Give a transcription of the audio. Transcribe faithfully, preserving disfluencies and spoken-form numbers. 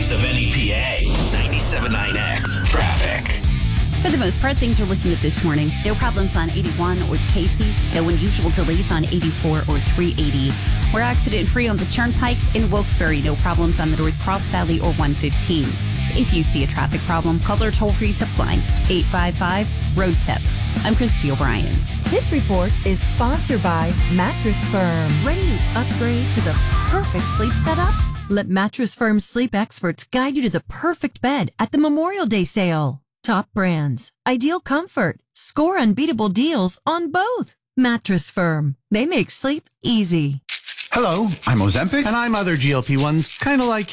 hours of N E P A. ninety-seven point nine X Traffic. For the most part, things are looking good this morning. No problems on eighty-one or Casey. No unusual delays on eighty-four or three eighty. We're accident-free on the Turnpike in Wilkes-Barre. No problems on the North Cross Valley or one fifteen. If you see a traffic problem, call our toll-free tip line, eight five five, road tip. I'm Christy O'Brien. This report is sponsored by Mattress Firm. Ready to upgrade to the perfect sleep setup? Let Mattress Firm's sleep experts guide you to the perfect bed at the Memorial Day sale. Top brands, ideal comfort, score unbeatable deals on both. Mattress Firm. They make sleep easy. Hello, I'm Ozempic. And I'm other G L P ones, kind of like